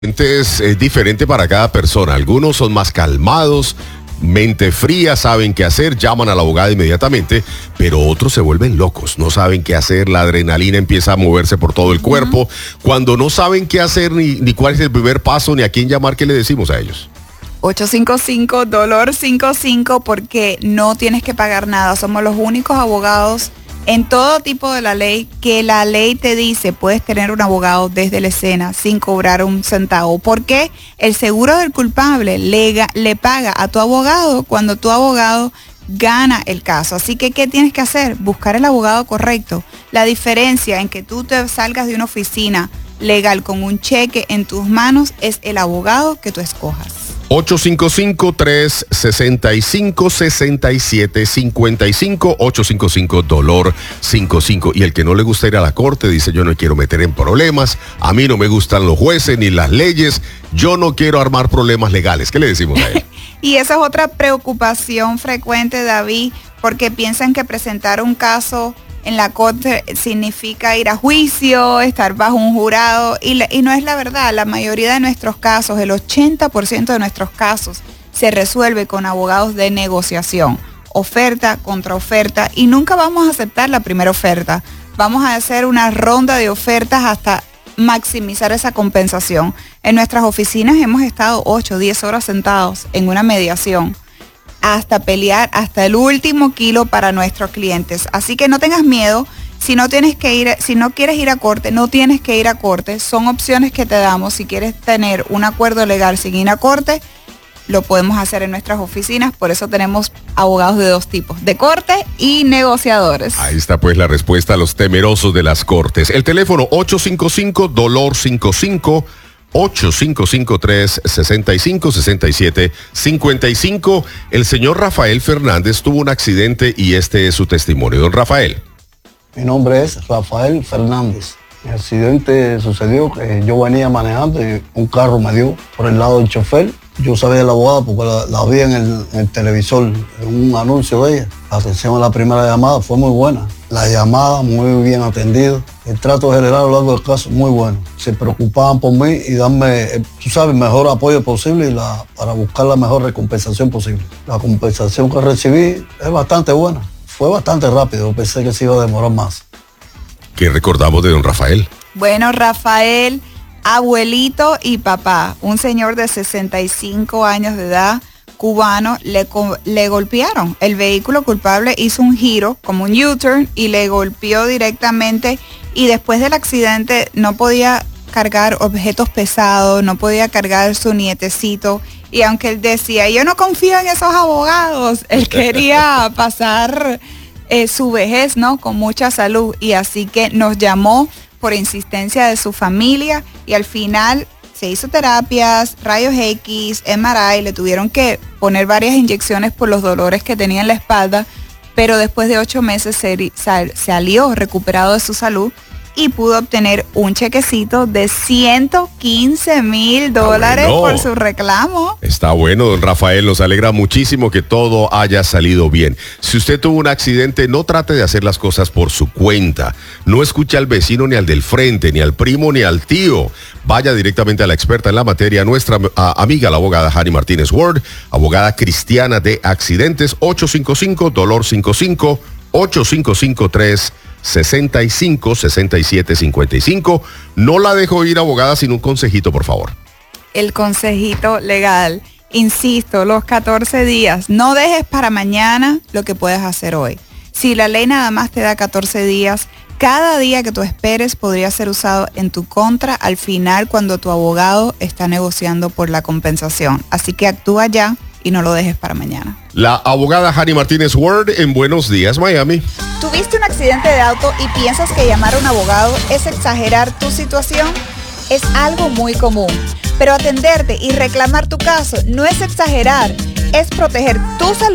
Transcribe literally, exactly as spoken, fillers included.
Es eh, diferente para cada persona. Algunos son más calmados, mente fría, saben qué hacer, llaman a la abogada inmediatamente, pero otros se vuelven locos, no saben qué hacer, la adrenalina empieza a moverse por todo el cuerpo. Uh-huh. Cuando no saben qué hacer, ni, ni cuál es el primer paso, ni a quién llamar, ¿qué le decimos a ellos? ocho cinco cinco, dolor cincuenta y cinco, porque no tienes que pagar nada. Somos los únicos abogados en todo tipo de la ley que la ley te dice puedes tener un abogado desde la escena sin cobrar un centavo. Porque el seguro del culpable le, le paga a tu abogado cuando tu abogado gana el caso. Así que, ¿qué tienes que hacer? Buscar el abogado correcto. La diferencia en que tú te salgas de una oficina legal con un cheque en tus manos es el abogado que tú escojas. ocho cinco cinco, tres seis cinco, seis siete cinco cinco, ocho cinco cinco, dolor cincuenta y cinco. Y el que no le gusta ir a la corte dice: yo no quiero meter en problemas, a mí no me gustan los jueces ni las leyes, yo no quiero armar problemas legales. ¿Qué le decimos a él? Y esa es otra preocupación frecuente, David, porque piensan que presentar un caso en la corte significa ir a juicio, estar bajo un jurado, y, le, y no es la verdad. La mayoría de nuestros casos, el ochenta por ciento de nuestros casos, se resuelve con abogados de negociación, oferta contra oferta, y nunca vamos a aceptar la primera oferta. Vamos a hacer una ronda de ofertas hasta maximizar esa compensación. En nuestras oficinas hemos estado ocho, diez horas sentados en una mediación, hasta pelear hasta el último kilo para nuestros clientes. Así que no tengas miedo. Si no tienes que ir, si no quieres ir a corte, no tienes que ir a corte. Son opciones que te damos. Si quieres tener un acuerdo legal sin ir a corte, lo podemos hacer en nuestras oficinas. Por eso tenemos abogados de dos tipos, de corte y negociadores. Ahí está pues la respuesta a los temerosos de las cortes. El teléfono ocho cinco cinco, dolor cincuenta y cinco, ocho cinco cinco, tres seis cinco, seis siete cinco cinco. El señor Rafael Fernández tuvo un accidente y este es su testimonio. Don Rafael. Mi nombre es Rafael Fernández. Mi accidente sucedió que yo venía manejando y un carro me dio por el lado del chofer. Yo sabía de la abogada porque la, la vi en el, en el televisor, en un anuncio de ella. La atención a la primera llamada fue muy buena. La llamada muy bien atendida. El trato general a lo largo del caso muy bueno. Se preocupaban por mí y darme, tú sabes, el mejor apoyo posible y la, para buscar la mejor recompensación posible. La compensación que recibí es bastante buena. Fue bastante rápido, pensé que se iba a demorar más. ¿Qué recordamos de don Rafael? Bueno, Rafael, abuelito y papá, un señor de sesenta y cinco años de edad, cubano, le, le golpearon. El vehículo culpable hizo un giro, como un U-turn, y le golpeó directamente, y después del accidente no podía cargar objetos pesados, no podía cargar su nietecito, y aunque él decía, yo no confío en esos abogados, él quería pasar eh, su vejez, ¿no?, con mucha salud, y así que nos llamó por insistencia de su familia, y al final se hizo terapias, rayos X, M R I, le tuvieron que poner varias inyecciones por los dolores que tenía en la espalda, pero después de ocho meses se, sal, salió recuperado de su salud y pudo obtener un chequecito de ciento quince mil dólares bueno. por su reclamo. Está bueno, don Rafael, nos alegra muchísimo que todo haya salido bien. Si usted tuvo un accidente, no trate de hacer las cosas por su cuenta. No escuche al vecino, ni al del frente, ni al primo, ni al tío. Vaya directamente a la experta en la materia, nuestra a, amiga, la abogada Hani Martínez Ward, abogada cristiana de accidentes. Ocho cinco cinco, dolor cincuenta y cinco, ocho cinco cinco, tres sesenta y cinco, sesenta y siete cincuenta y cinco. No la dejo ir, abogada, sin un consejito, por favor. El consejito legal, insisto, los catorce días. No dejes para mañana lo que puedes hacer hoy. Si la ley nada más te da catorce días, cada día que tú esperes podría ser usado en tu contra al final, cuando tu abogado está negociando por la compensación. Así que actúa ya y no lo dejes para mañana. La abogada Hani Martínez Ward en Buenos Días, Miami. ¿Tuviste un accidente de auto y piensas que llamar a un abogado es exagerar tu situación? Es algo muy común, pero atenderte y reclamar tu caso no es exagerar, es proteger tu salud